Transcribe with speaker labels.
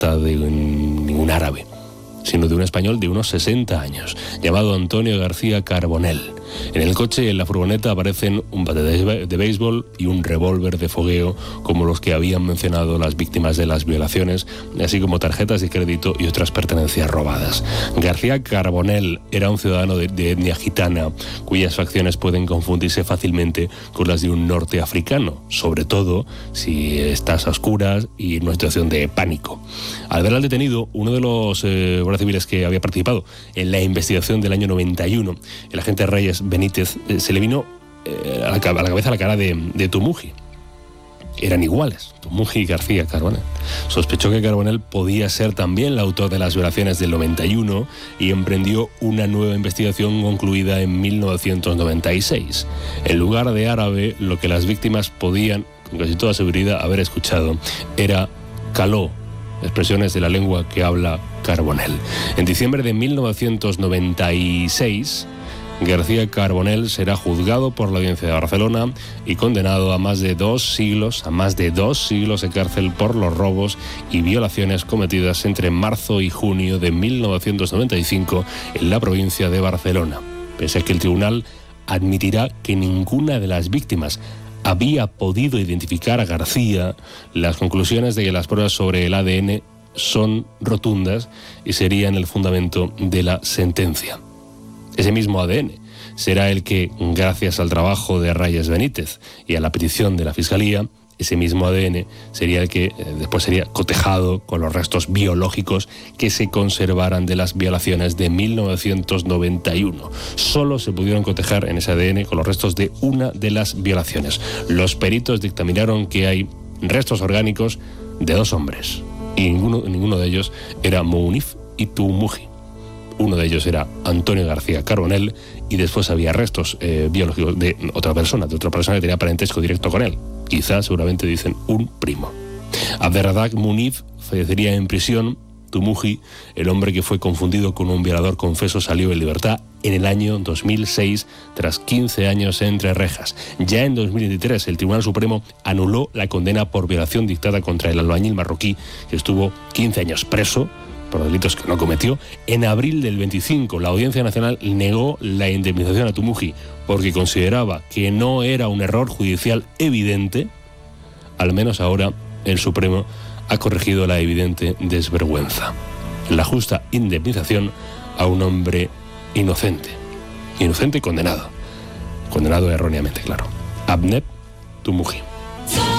Speaker 1: de ningún árabe, sino de un español de unos 60 años, llamado Antonio García Carbonell. En el coche y en la furgoneta aparecen un bate de béisbol y un revólver de fogueo, como los que habían mencionado las víctimas de las violaciones, así como tarjetas de crédito y otras pertenencias robadas. García Carbonell era un ciudadano de etnia gitana, cuyas facciones pueden confundirse fácilmente con las de un norteafricano, sobre todo si estás a oscuras y en una situación de pánico. Al ver al detenido, uno de los guardias civiles que había participado en la investigación del año 91, el agente Reyes Benítez, se le vino a la cabeza la cara de Tumuji. Eran iguales, Tumuji y García Carbonell. Sospechó que Carbonell podía ser también el autor de las violaciones del 91 y emprendió una nueva investigación concluida en 1996. En lugar de árabe, lo que las víctimas podían, con casi toda seguridad, haber escuchado era caló, expresiones de la lengua que habla Carbonell. En diciembre de 1996, García Carbonell será juzgado por la Audiencia de Barcelona y condenado a más de 2 siglos de cárcel por los robos y violaciones cometidas entre marzo y junio de 1995 en la provincia de Barcelona. Pese a que el tribunal admitirá que ninguna de las víctimas había podido identificar a García, las conclusiones de que las pruebas sobre el ADN son rotundas y serían el fundamento de la sentencia. Ese mismo ADN será el que, gracias al trabajo de Reyes Benítez y a la petición de la Fiscalía, ese mismo ADN sería el que después sería cotejado con los restos biológicos que se conservaran de las violaciones de 1991. Solo se pudieron cotejar en ese ADN con los restos de una de las violaciones. Los peritos dictaminaron que hay restos orgánicos de 2 hombres y ninguno de ellos era Mounif y Tumuji. Uno de ellos era Antonio García Carbonell y después había restos biológicos de otra persona que tenía parentesco directo con él. Quizás, seguramente dicen, un primo. Abderrazak Mounif fallecería en prisión. Tumuji, el hombre que fue confundido con un violador confeso, salió en libertad en el año 2006 tras 15 años entre rejas. Ya en 2023 el Tribunal Supremo anuló la condena por violación dictada contra el albañil marroquí, que estuvo 15 años preso por delitos que no cometió. En abril del 25, la Audiencia Nacional negó la indemnización a Tumuji porque consideraba que no era un error judicial evidente. Al menos ahora el Supremo ha corregido la evidente desvergüenza. La justa indemnización a un hombre inocente y condenado erróneamente, claro. Abneb Tumuji.